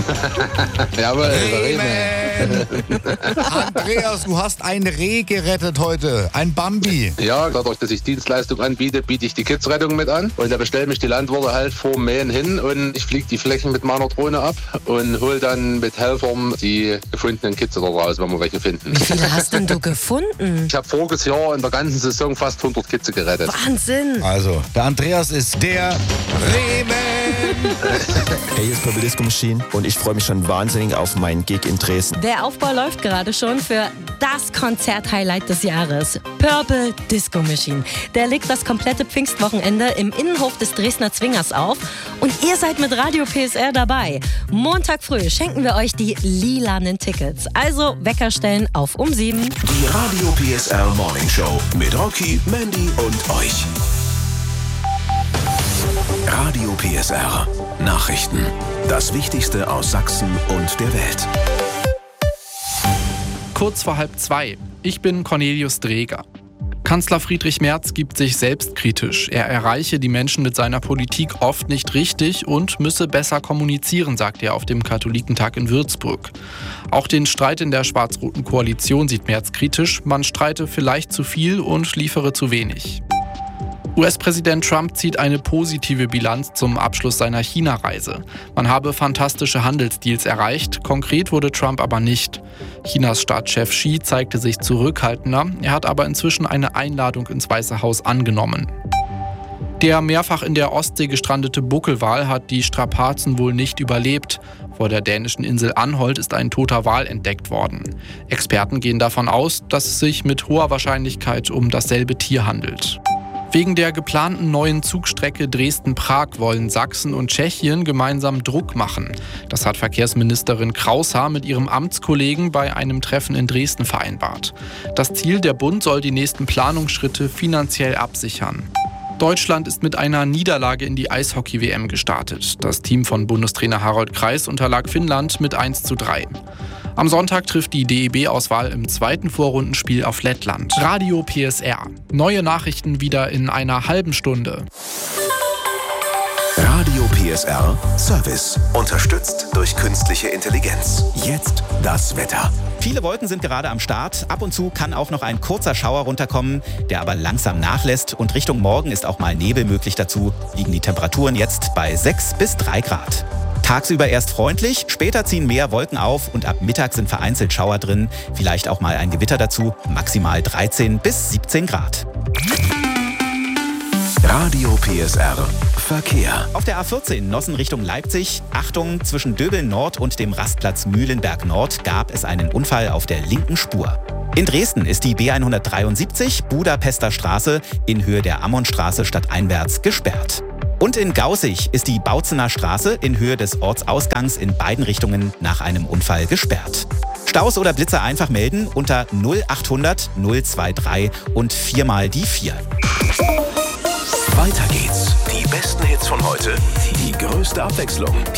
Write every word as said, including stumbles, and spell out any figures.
Jawohl, Bremen. Andreas, du hast ein Reh gerettet heute, ein Bambi. Ja, dadurch, dass ich Dienstleistung anbiete, biete ich die Kidsrettung mit an. Und da bestellen mich die Landwirte halt vor Mähen hin und ich fliege die Flächen mit meiner Drohne ab und hole dann mit Helfern die gefundenen Kids da raus, wenn wir welche finden. Wie viele hast denn du gefunden? Ich habe voriges Jahr in der ganzen Saison fast hundert Kids gerettet. Wahnsinn! Also, der Andreas ist der Bremen. Hey, hier ist Purple Disco Machine und ich freue mich schon wahnsinnig auf meinen Gig in Dresden. Der Aufbau läuft gerade schon für das Konzert-Highlight des Jahres. Purple Disco Machine. Der legt das komplette Pfingstwochenende im Innenhof des Dresdner Zwingers auf. Und ihr seid mit Radio P S R dabei. Montag früh schenken wir euch die lilanen Tickets. Also Wecker stellen auf um sieben. Die Radio P S R Morning Show mit Rocky, Mandy und euch. Radio P S R. Nachrichten. Das Wichtigste aus Sachsen und der Welt. Kurz vor halb zwei. Ich bin Cornelius Dreger. Kanzler Friedrich Merz gibt sich selbstkritisch. Er erreiche die Menschen mit seiner Politik oft nicht richtig und müsse besser kommunizieren, sagt er auf dem Katholikentag in Würzburg. Auch den Streit in der schwarz-roten Koalition sieht Merz kritisch. Man streite vielleicht zu viel und liefere zu wenig. U S-Präsident Trump zieht eine positive Bilanz zum Abschluss seiner China-Reise. Man habe fantastische Handelsdeals erreicht, konkret wurde Trump aber nicht. Chinas Staatschef Xi zeigte sich zurückhaltender, er hat aber inzwischen eine Einladung ins Weiße Haus angenommen. Der mehrfach in der Ostsee gestrandete Buckelwal hat die Strapazen wohl nicht überlebt. Vor der dänischen Insel Anholt ist ein toter Wal entdeckt worden. Experten gehen davon aus, dass es sich mit hoher Wahrscheinlichkeit um dasselbe Tier handelt. Wegen der geplanten neuen Zugstrecke Dresden-Prag wollen Sachsen und Tschechien gemeinsam Druck machen. Das hat Verkehrsministerin Kraushaar mit ihrem Amtskollegen bei einem Treffen in Dresden vereinbart. Das Ziel, der Bund soll die nächsten Planungsschritte finanziell absichern. Deutschland ist mit einer Niederlage in die Eishockey-W M gestartet. Das Team von Bundestrainer Harald Kreis unterlag Finnland mit eins zu drei. Am Sonntag trifft die D E B-Auswahl im zweiten Vorrundenspiel auf Lettland. Radio P S R. Neue Nachrichten wieder in einer halben Stunde. Radio P S R Service. Unterstützt durch künstliche Intelligenz. Jetzt das Wetter. Viele Wolken sind gerade am Start. Ab und zu kann auch noch ein kurzer Schauer runterkommen, der aber langsam nachlässt. Und Richtung Morgen ist auch mal Nebel möglich dazu. Liegen die Temperaturen jetzt bei sechs bis drei Grad. Tagsüber erst freundlich, später ziehen mehr Wolken auf und ab Mittag sind vereinzelt Schauer drin. Vielleicht auch mal ein Gewitter dazu. Maximal dreizehn bis siebzehn Grad. Radio P S R Verkehr. Auf der A vierzehn Nossen Richtung Leipzig. Achtung, zwischen Döbeln Nord und dem Rastplatz Mühlenberg Nord gab es einen Unfall auf der linken Spur. In Dresden ist die B hundertdreiundsiebzig Budapester Straße in Höhe der Ammonstraße stadteinwärts gesperrt. Und in Gaußig ist die Bautzener Straße in Höhe des Ortsausgangs in beiden Richtungen nach einem Unfall gesperrt. Staus oder Blitzer einfach melden unter null achthundert null drei drei und viermal die vier. Weiter geht's. Die besten Hits von heute, die größte Abwechslung.